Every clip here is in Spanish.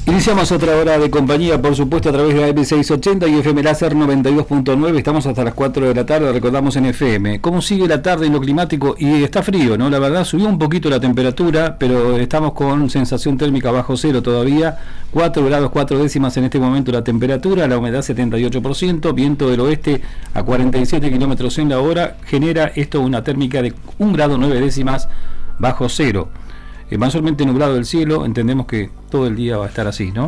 Iniciamos otra hora de compañía, por supuesto, a través de la M680 y FM Láser 92.9. Estamos hasta las 4 de la tarde, recordamos en FM. ¿Cómo sigue la tarde en lo climático? Y está frío, ¿no? La verdad, subió un poquito la temperatura, pero estamos con sensación térmica bajo cero todavía. 4 grados 4 décimas en este momento la temperatura, la humedad 78%, viento del oeste a 47 kilómetros en la hora. Genera esto una térmica de 1 grado 9 décimas bajo cero. Mayormente nublado el cielo, entendemos que todo el día va a estar así, ¿no?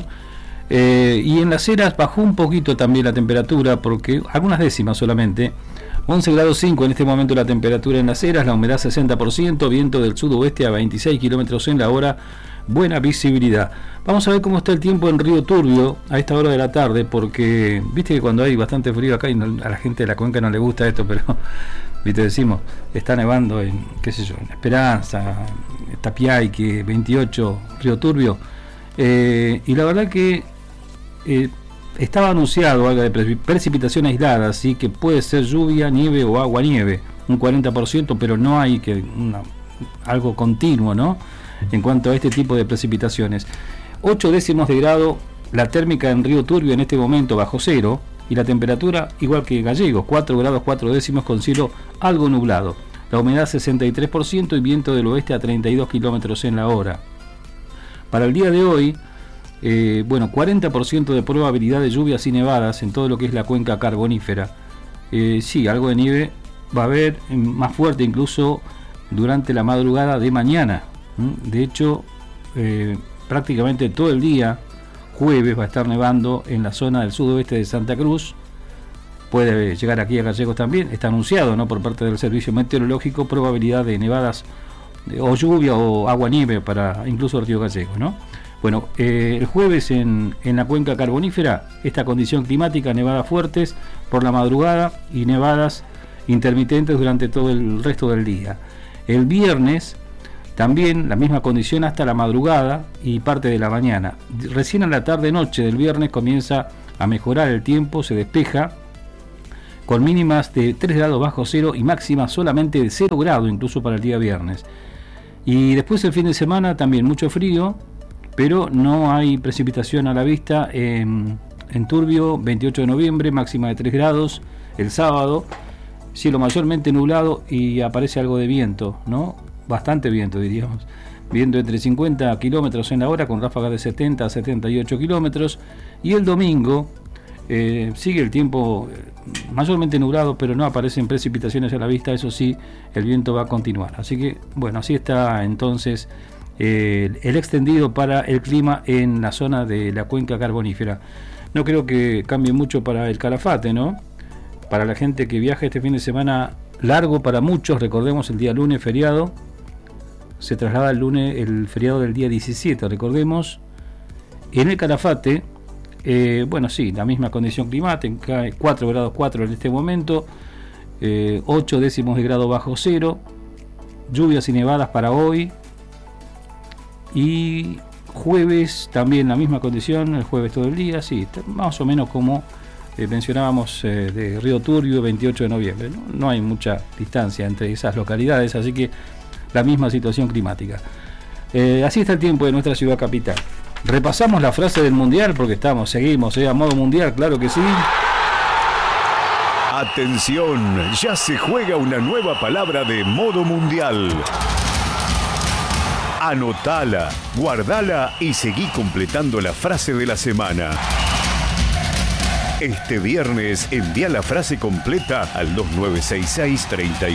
Y en las Heras bajó un poquito también la temperatura, porque algunas décimas solamente. 11 grados 5 en este momento la temperatura en las Heras, la humedad 60%, viento del sudoeste a 26 kilómetros en la hora, buena visibilidad. Vamos a ver cómo está el tiempo en Río Turbio a esta hora de la tarde, porque viste que cuando hay bastante frío acá, y a la gente de la cuenca no le gusta esto, pero viste, decimos, está nevando en, qué sé yo, en Esperanza, Tapiaique, 28, Río Turbio, y la verdad que estaba anunciado algo de precipitación aislada, así que puede ser lluvia, nieve o agua-nieve, un 40%, pero no hay algo continuo, ¿no? En cuanto a este tipo de precipitaciones. 8 décimos de grado la térmica en Río Turbio en este momento bajo cero, y la temperatura igual que Gallegos, 4 grados 4 décimos con cielo algo nublado. La humedad 63% y viento del oeste a 32 kilómetros en la hora. Para el día de hoy, 40% de probabilidad de lluvias y nevadas en todo lo que es la cuenca carbonífera. Sí, algo de nieve va a haber, más fuerte incluso durante la madrugada de mañana. De hecho, prácticamente todo el día, jueves, va a estar nevando en la zona del sudoeste de Santa Cruz. Puede llegar aquí a Gallegos también, está anunciado, ¿no?, por parte del servicio meteorológico, probabilidad de nevadas o lluvia o agua-nieve para incluso el río Gallegos, ¿no? Bueno, el jueves en la cuenca carbonífera, esta condición climática, nevadas fuertes por la madrugada y nevadas intermitentes durante todo el resto del día. El viernes también la misma condición hasta la madrugada y parte de la mañana. Recién a la tarde-noche del viernes comienza a mejorar el tiempo, se despeja, con mínimas de 3 grados bajo cero y máximas solamente de 0 grados incluso para el día viernes. Y después el fin de semana también mucho frío, pero no hay precipitación a la vista. En Turbio, 28 de noviembre, máxima de 3 grados. El sábado, cielo mayormente nublado y aparece algo de viento, ¿no? Bastante viento, diríamos. Viento entre 50 kilómetros en la hora con ráfagas de 70 a 78 kilómetros. Y el domingo sigue el tiempo mayormente nublado, pero no aparecen precipitaciones a la vista. Eso sí, el viento va a continuar. Así que, bueno, así está entonces el extendido para el clima en la zona de la cuenca carbonífera. No creo que cambie mucho para el Calafate, ¿no? Para la gente que viaja este fin de semana largo para muchos, recordemos el día lunes feriado, se traslada el lunes el feriado del día 17, recordemos. En el Calafate, sí, la misma condición climática, 4 grados 4 en este momento, 8 décimos de grado bajo cero, lluvias y nevadas para hoy, y jueves también la misma condición, el jueves todo el día, sí, más o menos como mencionábamos de Río Turbio, 28 de noviembre, ¿no? No hay mucha distancia entre esas localidades, así que la misma situación climática. Así está el tiempo de nuestra ciudad capital. Repasamos la frase del mundial porque seguimos a modo mundial, claro que sí. Atención, ya se juega una nueva palabra de modo mundial. Anotala, guardala y seguí completando la frase de la semana. Este viernes envía la frase completa al 2966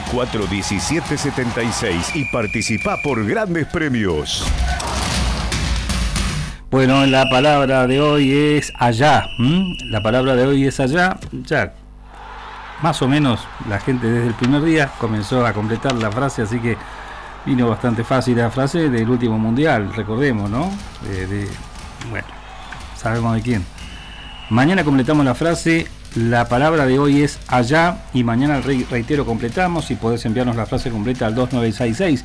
341776 y participa por grandes premios. Bueno, la palabra de hoy es allá. La palabra de hoy es allá. Ya, más o menos la gente desde el primer día comenzó a completar la frase, así que vino bastante fácil la frase del último mundial, recordemos, ¿no? Bueno, sabemos de quién. Mañana completamos la frase, la palabra de hoy es allá, y mañana, reitero, completamos, y podés enviarnos la frase completa al 2966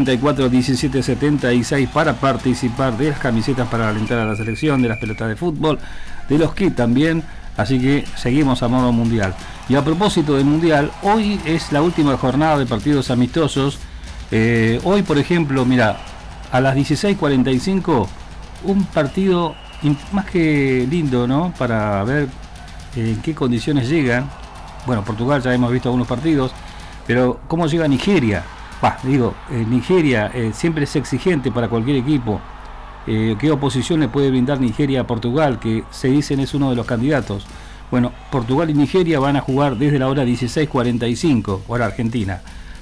341776 para participar de las camisetas para alentar a la selección, de las pelotas de fútbol, de los kits también, así que seguimos a modo mundial. Y a propósito del mundial, hoy es la última jornada de partidos amistosos. Hoy, por ejemplo, mira, a las 16:45 un partido más que lindo, ¿no? Para ver en qué condiciones llegan. Bueno, Portugal ya hemos visto algunos partidos, pero ¿cómo llega Nigeria? Nigeria siempre es exigente para cualquier equipo. ¿Qué oposición le puede brindar Nigeria a Portugal, que se dicen es uno de los candidatos? Bueno, Portugal y Nigeria van a jugar desde la hora 16:45, hora argentina.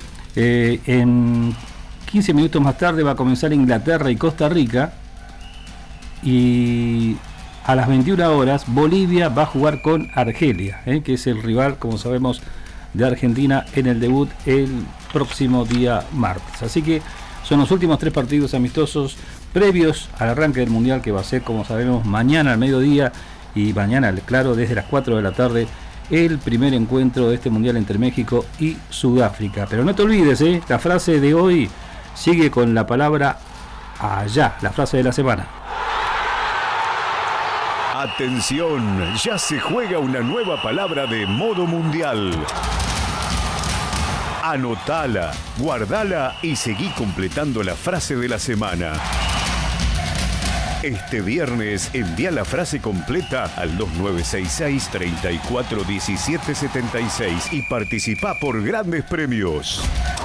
En 15 minutos más tarde va a comenzar Inglaterra y Costa Rica. Y a las 21 horas Bolivia va a jugar con Argelia, que es el rival, como sabemos, de Argentina en el debut el próximo día martes. Así que son los últimos 3 partidos amistosos previos al arranque del Mundial, que va a ser, como sabemos, mañana al mediodía, y mañana, claro, desde las 4 de la tarde, el primer encuentro de este Mundial entre México y Sudáfrica. Pero no te olvides, la frase de hoy sigue con la palabra allá, la frase de la semana. Atención, ya se juega una nueva palabra de modo mundial. Anotala, guardala y seguí completando la frase de la semana. Este viernes envía la frase completa al 2966 34 17 76 y participa por grandes premios.